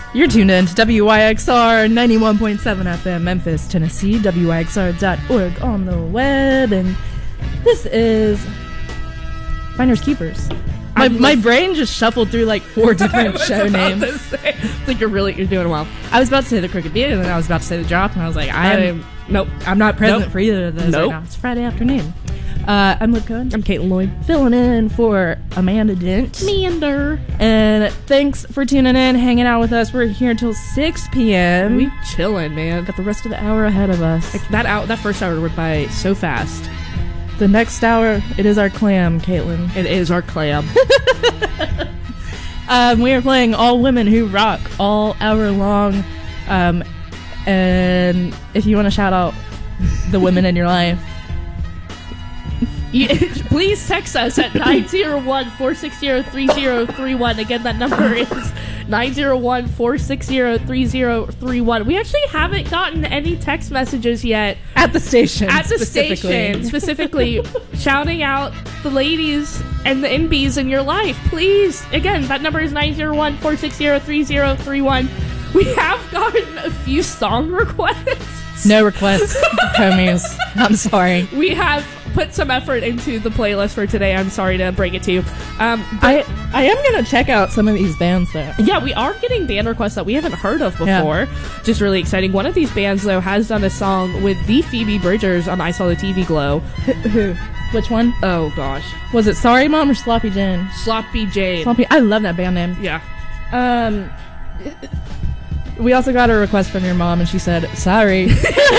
You're tuned in to WYXR 91.7 FM, Memphis, Tennessee, WYXR.org on the web, and this is Finders Keepers. My brain just shuffled through like 4 different show names. It's like you're doing well. I was about to say the Crooked Beat, and then I was about to say the Drop, and I was like, nope, I'm not present for either of those Nope. right now. It's Friday afternoon. I'm Liv Cohen. I'm Caitlin Lloyd. Filling in for Amanda Dent. Meander. And thanks for tuning in, hanging out with us. We're here till 6 p.m. We chilling, man. got the rest of the hour ahead of us. Like that first hour went by so fast. The next hour, it is our clam, Caitlin. It is our clam. We are playing All Women Who Rock all hour long. And if you want to shout out the women in your life, Please text us at 901-460-3031. Again, that number is 901-460-3031. We actually haven't gotten any text messages yet. at the station. Specifically shouting out the ladies and the NBs in your life. Please, again, that number is 901-460-3031. We have gotten a few song requests. No requests, homies. I'm sorry. We have put some effort into the playlist for today. I'm sorry to break it to you. I am going to check out some of these bands, though. Yeah, we are getting band requests that we haven't heard of before. Yeah. Just really exciting. One of these bands, though, has done a song with the Phoebe Bridgers on I Saw the TV Glow. Who? Which one? Oh, gosh. Was it Sorry Mom or Sloppy Jane? Sloppy Jane. I love that band name. Yeah. We also got a request from your mom, and she said, sorry.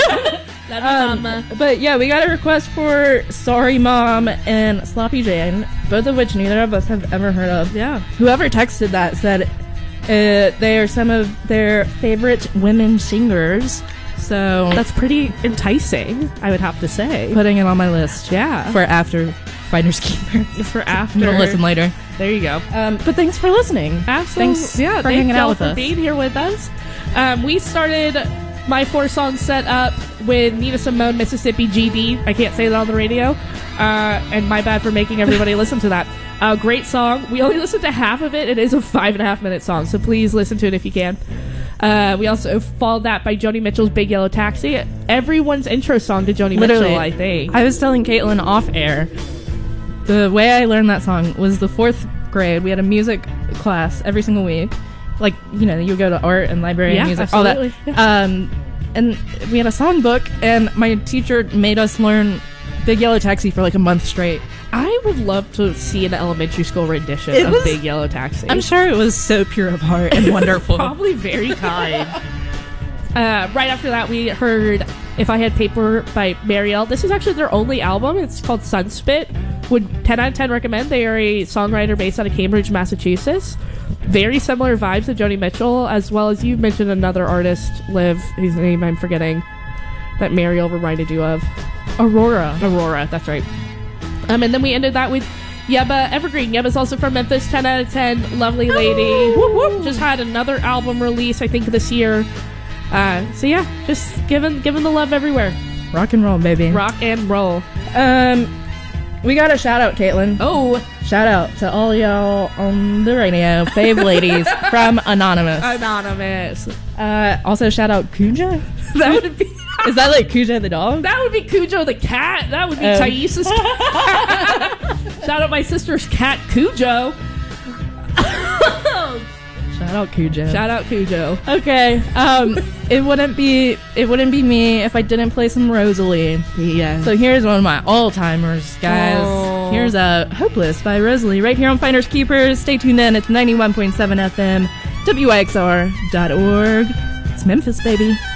But yeah, we got a request for Sorry Mom and Sloppy Jane, both of which neither of us have ever heard of. Yeah. Whoever texted that said they are some of their favorite women singers. So that's pretty enticing, I would have to say. Putting it on my list. Yeah. For after Finders Keepers. For after. I'm gonna listen later. There you go. But thanks for listening. Absolutely. Thanks for hanging out with us. Being here with us. We started my 4-song set up with Nina Simone, Mississippi GD. I can't say that on the radio. And my bad for making everybody listen to that. Great song. We only listened to half of it. It is a 5.5-minute song, so please listen to it if you can. We also followed that by Joni Mitchell's Big Yellow Taxi. Everyone's intro song to Joni Mitchell, I think. I was telling Caitlin off air, the way I learned that song was the 4th grade. We had a music class every single week. Like, you know, you go to art and library and music, absolutely. all that. And we had a songbook, and my teacher made us learn Big Yellow Taxi for like a month straight. I would love to see an elementary school rendition of Big Yellow Taxi. I'm sure it was so pure of heart and wonderful. Probably very kind. Right after that, we heard If I Had Paper by Marielle. This is actually their only album. It's called Sunspit. Would 10 out of 10 recommend. They are a songwriter based out of Cambridge, Massachusetts. Very similar vibes to Joni Mitchell, as well as you mentioned another artist, Liv, whose name I'm forgetting, that Marielle reminded you of. Aurora, that's right. And then we ended that with Yebba Evergreen. Yebba's also from Memphis, 10 out of 10, lovely lady. Whoop, whoop. Just had another album release, I think, this year. So yeah, just giving the love everywhere. Rock and roll, baby. Rock and roll. We got a shout out, Caitlin. Oh, shout out to all y'all on the radio, fave ladies from Anonymous. Also shout out Cujo. That would be. Is that like Cujo the dog? That would be Cujo the cat. That would be Thais' cat. Shout out my sister's cat, Cujo. Shout out Cujo. Shout out Cujo. Okay. It wouldn't be me if I didn't play some Rosalie. Yeah. So here's one of my all-timers, guys. Oh. Here's Hopeless by Rosalie right here on Finders Keepers. Stay tuned in. It's 91.7 FM, WYXR.org. It's Memphis, baby.